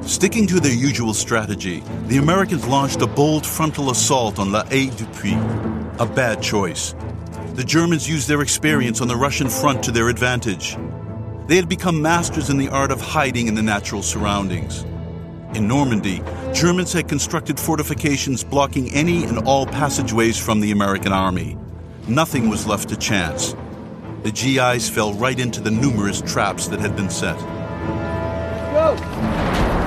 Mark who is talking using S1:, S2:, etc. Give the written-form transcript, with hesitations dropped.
S1: Sticking to their usual strategy, the Americans launched a bold frontal assault on La Haye-du-Puy. A bad choice. The Germans used their experience on the Russian front to their advantage. They had become masters in the art of hiding in the natural surroundings. In Normandy, Germans had constructed fortifications blocking any and all passageways from the American army. Nothing was left to chance. The GIs fell right into the numerous traps that had been set.
S2: Go!